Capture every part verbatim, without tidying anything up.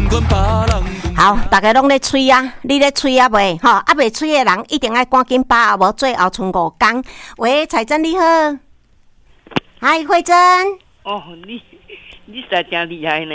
好，大家拢咧吹啊，你咧吹啊未？吼，啊未吹的人一定要赶紧把握，无最后剩五天。喂，彩珍你好，嗨，慧珍。 哦，你你实在真厉害呢。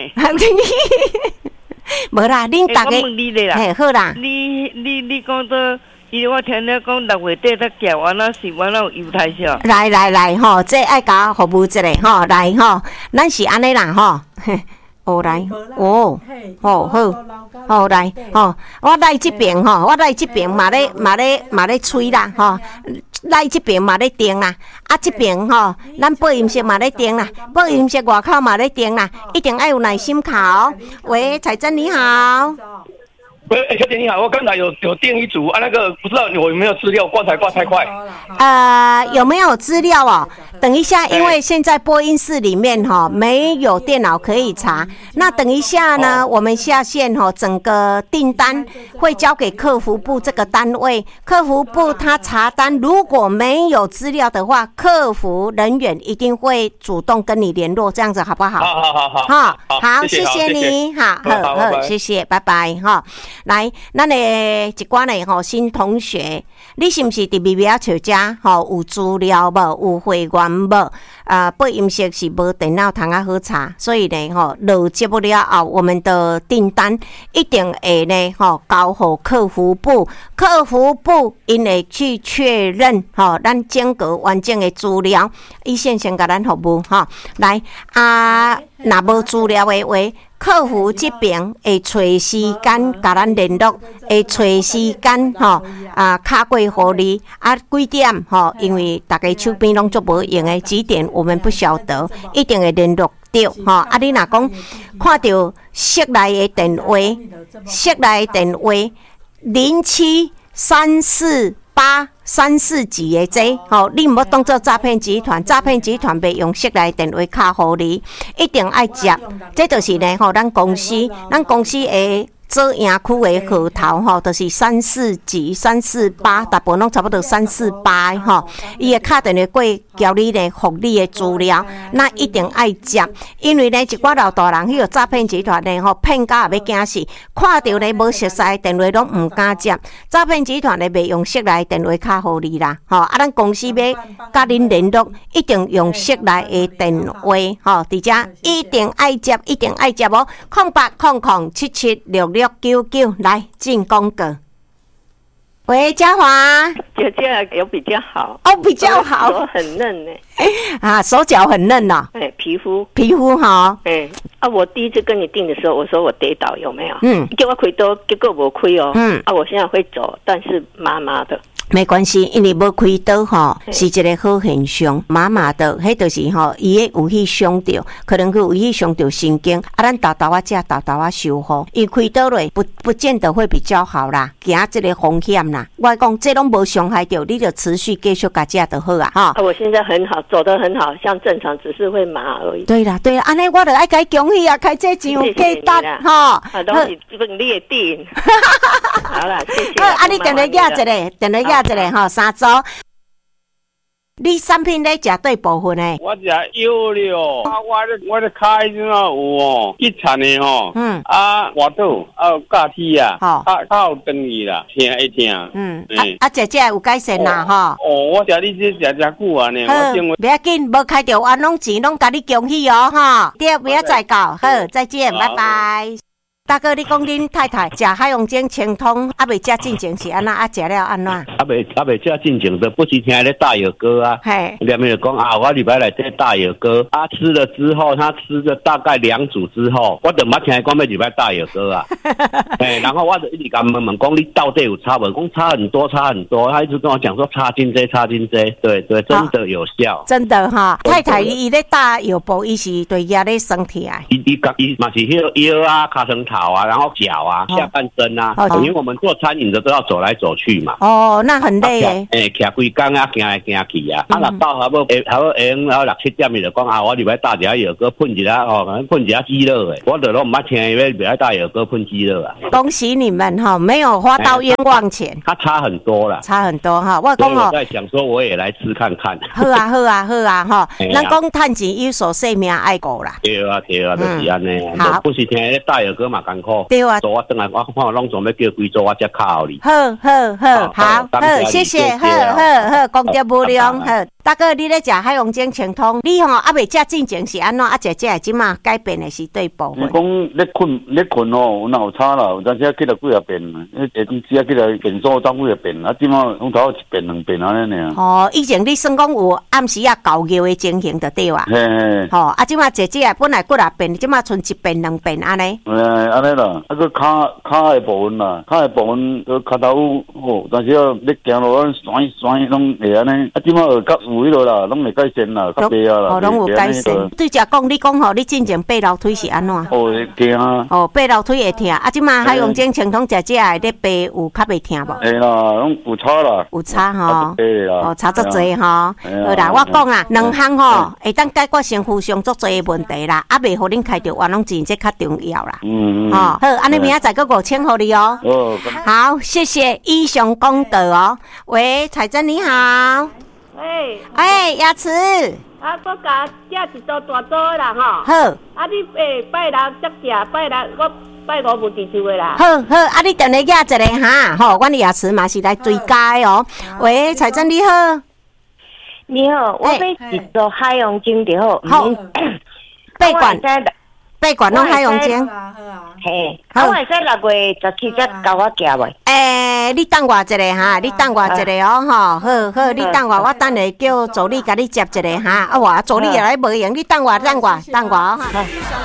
无啦，恁大家， 嘿， 好啦。 你你你讲到，伊我听你讲六月底才结完那是完了有犹太少。 来来来吼，这爱甲服务一下吼，来吼，咱是安尼啦吼。哦来，哦，哦好，好来，吼，我来这边吼，我来这边嘛咧嘛咧嘛咧吹啦吼，来这边嘛咧叮啦，啊这边吼，咱播音室嘛咧叮啦，播音室外口嘛咧叮啦，一定要有耐心考。喂，彩珍你好。 喂，欸、小姐你好，我刚才有有订一组啊，那个不知道我有没有资料，挂台挂太快。 呃，有没有资料哦？等一下，因为现在播音室里面哈、哦、没有电脑可以查，那等一下呢，哦、我们下线哈、哦，整个订单会交给客服部这个单位，客服部他查单，如果没有资料的话，客服人员一定会主动跟你联络，这样子好不好？ 好好好好， 好， 好， 好， 谢谢你，好，好，好，谢谢，拜拜，哈。来，咱的一寡呢吼新同学，你是不是伫微微啊笑遮吼有资料无？有会员无？啊，播音室是无电脑通啊好查，所以呢吼落接不了后，我们的订单一定会呢吼交互客服部，客服部因会去确认吼咱整个完整的资料，一线先甲咱服务吼。来啊，若无资料的话。客服这边会找时间甲咱联络，会找时间吼啊，卡过互你啊几点吼？因为大家手边拢做无用的，几点我们不晓得，一定会联络到吼。啊，你若讲看到室内的电话，室内的电话零七三四八。三四级的这，吼，你唔好当做诈骗集团，诈骗集团袂用室内电话卡互你，一定爱接。这就是呢，吼，咱公司，咱公司的做营区的号头，吼，就是三四级、三四八，大部分拢差不多三四八，吼。伊的卡电话过交你呢，福利的资料，那一定爱接，因为呢，一寡老大人迄个诈骗集团呢，吼，骗到也要惊死，看到呢无熟悉的电话拢唔敢接，诈骗集团呢袂用室内电话卡互你啦，吼，啊，咱公司要甲恁联络，一定用室内的电话，吼，伫遮一定爱接，一定爱接哦，空八空空七七六六九九，来进广告。喂，嘉华， 姐姐有比较好哦，比较好， 手很嫩呢、 欸，啊，手脚很嫩哦， 哎、欸，皮肤皮肤哈， 哎、欸，啊，我第一次跟你订的时候，我说我跌倒有没有？ 嗯， 叫我开刀，结果无开哦， 嗯， 啊，我现在会走，但是麻麻的。 没关系，因为无开刀吼，是一个好现象。麻麻的，迄就是吼，伊诶有去伤着，可能佢有去伤着神经。啊，咱豆豆啊食，豆豆啊修复。伊开刀咧，不不见得会比较好啦，惊这个风险啦。我讲这拢无伤害着，你就持续继续甲食就好啊，哈。 啊，我现在很好，走得很好，像正常，只是会麻而已。 对啦，对啦，安尼我就爱甲恭喜啊，开这真有价值哈。 啊，都是这个你的定。好啦，谢谢。 啊，你定来压一个，定来压一个吼，三组。你产品咧食对部分诶？ 我食药了，啊，我咧我咧开怎啊有哦，一餐的吼，嗯，啊，滑倒啊，架梯啊，好，啊，较有长去啦，听一听， 嗯，啊啊，姐姐有改善啦，吼。 哦，我食你这食食久啊呢，我认为不要紧，无开着完拢钱，拢甲你恭喜哦，哈。对，不要再搞，好，再见，拜拜。大哥，你讲恁太太食海洋精清通，啊未食进前是安那？啊食了安怎？啊未啊未食进前的，不是听咧大有哥啊， 嘿， 两边就讲啊，我礼拜来这大有哥，啊吃了之后，他吃了大概两组之后，我就冇听讲要礼拜大有哥啊，哎，然后我就一直跟问问讲你到底有差无？讲差很多，差很多，他一直跟我讲说差进这，差进这，对对，真的有效， 真的哈。太太伊咧大药部，伊是对压力身体啊， 伊伊伊嘛是迄个腰啊、卡层头啊，然后脚啊、下半身啊，哦、因为我们做餐饮的都要走来走去嘛。 哦，那很累诶。 诶，徛规工啊，行来行去啊。啊，若到下晡下晡下午然后六七点，伊就讲啊，我礼拜大一下药膏喷一下哦，喷一下肌肉诶。我就拢唔捌听伊要礼拜大药膏喷肌肉啊。 恭喜你们哈，没有花到冤枉钱。 它差很多啦， 差很多哈。我讲哦， 我在想说我也来吃看看。 好啊，好啊，好啊哈。咱讲趁钱有所性命爱顾啦。 对啊，对啊，就是安尼。 好， 不是听迄大药膏嘛， 艰苦。 对啊， 做我等来我看拢总要叫贵州我才靠你。 好好好，好好，谢谢，好好好，功德无量，好。大哥，你咧食海王精清通，你吼还未食进前是安怎？啊，食食即马改变的是对部分。 你讲咧困咧困哦，有哪有差啦？有当时起来几啊遍，迄下阵时啊起来变数当几啊遍，啊，即马拢头一遍两遍安尼尔。 哦，以前你算讲有暗时啊高腰的情形就对哇。 嘿嘿。 吼，啊，即马食食本来几啊遍，即马剩一遍两遍安尼。 诶，安尼啦，啊个骹骹的部分啦，骹的部分个骹头好，但是啊，你行路啊，酸酸拢会安尼，啊，即马有较有迄落啦，拢会改善啦，较白啊啦。 哦，拢有改善。对只讲，你讲吼，你进前爬楼梯是安怎？ 哦，会疼啊。 哦，爬楼梯会疼，啊，即马海用精清通食食的咧爬有较袂疼无？ 会啦，拢有差啦。 有差吼。 对啦。 哦，差足侪吼。好啦，我讲啊，两项吼会当解决身躯上足侪的问题啦，啊，袂互恁开着冤枉钱，这较重要啦。 嗯嗯。 吼，好，安尼明仔载个五千互你哦。 哦。 好，谢谢以上功德哦。喂，彩珍你好。 喂。 哎，牙齿。 啊，我甲食一桌大桌的啦吼。 好。 啊，你诶拜六才食，拜六我拜五无伫厝的啦。 好好，啊，你等下压一个哈，吼，阮牙齿嘛是来追加哦。喂，彩珍你好。 你好，我要一桌海洋精就好。 好。八罐。八罐拢海洋精。 嘿，啊，我会使六月十七才交我寄袂？ 诶，你等我一个哈，你等我一个哦，吼，好好，你等我，我等下叫助理甲你接一个哈，啊，我助理也来无用，你等我，等我，等我哈。